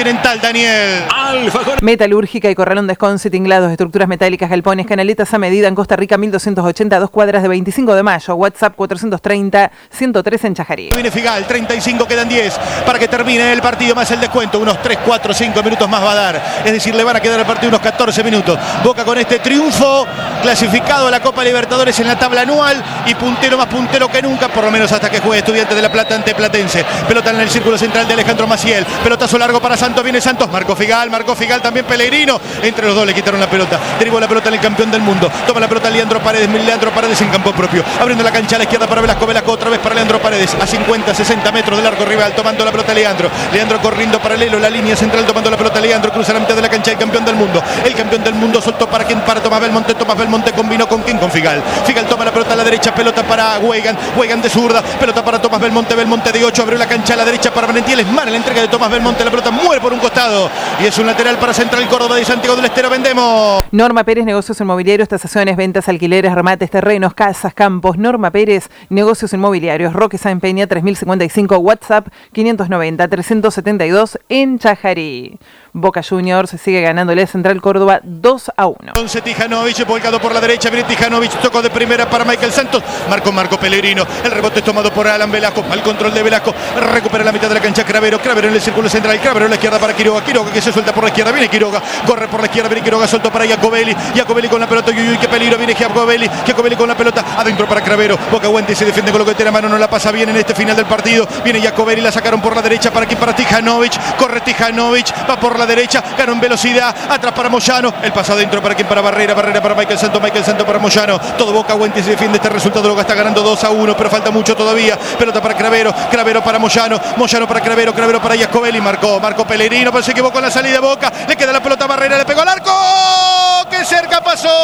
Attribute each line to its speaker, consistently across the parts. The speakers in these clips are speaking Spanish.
Speaker 1: Continental, Daniel.
Speaker 2: Metalúrgica y Corralón Desconce, tinglados, estructuras metálicas, galpones, canaletas a medida en Costa Rica, 1280, 2 cuadras de 25 de mayo. WhatsApp 430-103 en Chajarí.
Speaker 1: Viene Figal, 35, quedan 10 para que termine el partido más el descuento. Unos 3, 4, 5 minutos más va a dar. Es decir, le van a quedar al partido unos 14 minutos. Boca con este triunfo, clasificado a la Copa Libertadores en la tabla anual y puntero más puntero que nunca, por lo menos hasta que juegue Estudiantes de La Plata ante Platense. Pelota en el círculo central de Alejandro Maciel. Pelotazo largo para Santos, viene Santos. Marcó Figal también Pellegrino. Entre los dos le quitaron la pelota. Derivó la pelota en el campeón del mundo. Toma la pelota Leandro Paredes en campo propio. Abriendo la cancha a la izquierda para Velasco otra vez para Leandro Paredes. A 50, 60 metros del arco rival, tomando la pelota Leandro corriendo paralelo, la línea central tomando la pelota Leandro. Cruza la mitad de la cancha el campeón del mundo. El campeón del mundo soltó para quién, para Tomás Belmonte combinó con quién, con Figal. Figal toma la pelota a la derecha, pelota para Weigand de zurda, pelota para Tomás Belmonte de 8, abrió la cancha a la derecha para Valentiel. Es mala la entrega de Tomás Belmonte, la pelota muere por un costado y es un lateral para Central Córdoba de Santiago del Estero. Vendemos.
Speaker 2: Norma Pérez, negocios inmobiliarios, tasaciones, ventas, alquileres, remates, terrenos, casas, campos. Norma Pérez, negocios inmobiliarios. Roque Sáenz Peña 3055, WhatsApp 590-372 en Chajarí. Boca Juniors sigue ganándole a Central Córdoba 2-1.
Speaker 1: Entonces Tijanovic, volcado por la derecha, viene Tijanovic, tocó de primera para Michael Santos, Marco Pellegrino, el rebote es tomado por Alan Velasco, mal control de Velasco, recupera la mitad de la cancha Cravero en el círculo central, Cravero en la izquierda para Quiroga que se suelta por la izquierda, viene Quiroga, corre por la izquierda, viene Quiroga, suelto para Jacobelli con la pelota, qué peligro, viene Jacobelli con la pelota, adentro para Cravero, Boca aguanta y se defiende con lo que tiene a mano, no la pasa bien en este final del partido, viene Jacobelli, la sacaron por la derecha, para Tijanovic, corre Tijanovic, va por la derecha, ganó en velocidad, atrás para Moyano, el paso adentro para quien, para Barrera para Michael Santos para Moyano, todo Boca aguanta y se defiende este resultado, Boca está ganando 2-1, pero falta mucho todavía, pelota para Cravero para Moyano para Cravero para Jacobelli, marcó Pellegrino, pero se equivocó en la salida de Boca, le queda la pelota a Barrera, le pegó al arco, que cerca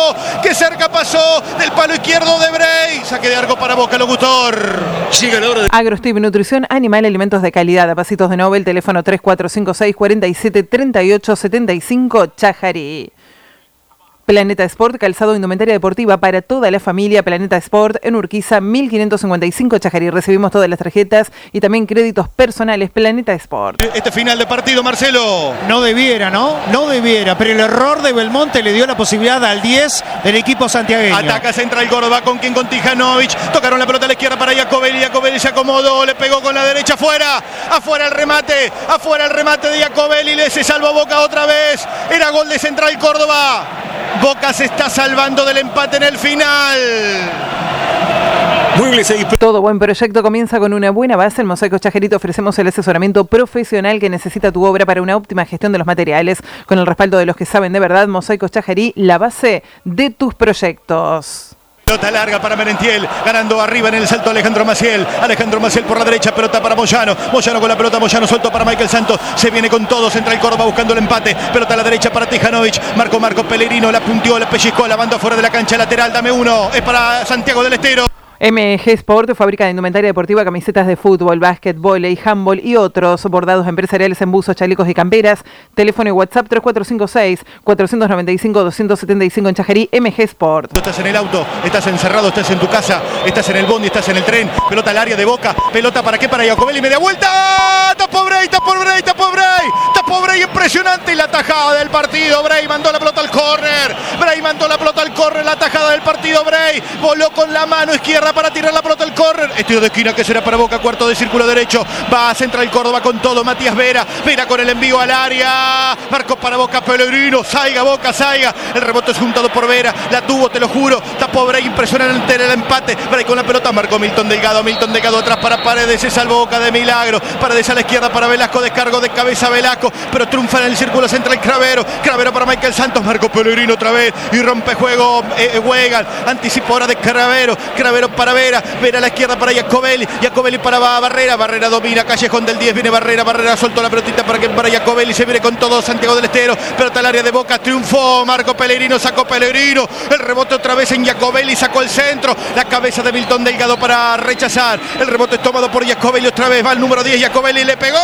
Speaker 1: pasó del palo izquierdo de Brey, saque de arco para Boca, locutor.
Speaker 2: Llega la hora de AgroStip, nutrición animal, alimentos de calidad, a pasitos de Nobel, teléfono 3456-473875, Chajarí. Planeta Sport, calzado, indumentaria deportiva para toda la familia. Planeta Sport en Urquiza 1555, Chajarí. Recibimos todas las tarjetas y también créditos personales. Planeta Sport.
Speaker 1: Este final de partido, Marcelo.
Speaker 3: No debiera, pero el error de Belmonte le dio la posibilidad al 10 del equipo santiagueño.
Speaker 1: Ataca Central Córdoba, con Tijanovic. Tocaron la pelota a la izquierda para Jacobelli se acomodó, le pegó con la derecha, afuera el remate de Jacobelli, le se salvó Boca otra vez. Era gol de Central Córdoba. Boca se está salvando del empate en el final.
Speaker 2: Todo buen proyecto comienza con una buena base. En Mosaico Chajarí te ofrecemos el asesoramiento profesional que necesita tu obra para una óptima gestión de los materiales. Con el respaldo de los que saben de verdad, Mosaico Chajarí, la base de tus proyectos.
Speaker 1: Pelota larga para Merentiel, ganando arriba en el salto Alejandro Maciel por la derecha, pelota para Moyano con la pelota, Moyano suelto para Michael Santos, se viene con todo Central Córdoba buscando el empate, pelota a la derecha para Tijanovic, Marco Pellegrino, la punteó, la pellizcó, la banda fuera de la cancha lateral, dame uno, es para Santiago del Estero.
Speaker 2: MG Sport, fábrica de indumentaria deportiva, camisetas de fútbol, básquet, vóley, handball y otros, bordados empresariales en buzos, chalecos y camperas. Teléfono y WhatsApp 3456-495-275 en Chajarí. MG Sport.
Speaker 1: Estás en el auto, estás encerrado, estás en tu casa, estás en el bondi, estás en el tren, pelota al área de Boca, pelota para qué, para Jacobelli, media vuelta, tapó Brey, impresionante la tajada del partido, Brey mandó la pelota al córner, la tajada del partido, Brey voló con la mano izquierda para tirar la pelota al córner, tiro de esquina que será para Boca, cuarto de círculo derecho, va a Central Córdoba con todo, Matías Vera con el envío al área, marcó para Boca Pellegrino, Boca, el rebote es juntado por Vera, la tuvo, te lo juro, tapó Brey, impresionante el empate, Brey con la pelota, marcó Milton Delgado atrás para Paredes, se salvó Boca de milagro, Paredes a la izquierda para Velasco, descargo de cabeza Velasco, pero triunfa en el círculo central Cravero para Michael Santos, marcó Pellegrino otra vez y rompe juego Weigand, anticipo ahora de Cravero para Vera a la izquierda para Jacobelli para Barrera domina, Callejón del 10, viene Barrera soltó la pelotita para Jacobelli, se viene con todo Santiago del Estero, pelota al área de Boca, triunfó Marco Pellegrino, sacó Pellegrino, el rebote otra vez en Jacobelli, sacó el centro, la cabeza de Milton Delgado para rechazar, el rebote es tomado por Jacobelli, otra vez va el número 10, Jacobelli le pegó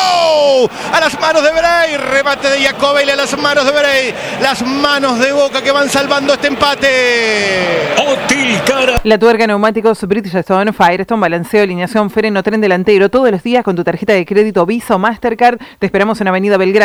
Speaker 1: a las manos de Brey, remate de Jacobelli a las manos de Brey, las manos de Boca que van salvando este empate.
Speaker 2: La tuerca, neumáticos Bridgestone, Firestone, balanceo, alineación, freno, tren delantero, todos los días con tu tarjeta de crédito Visa o Mastercard. Te esperamos en Avenida Belgrano.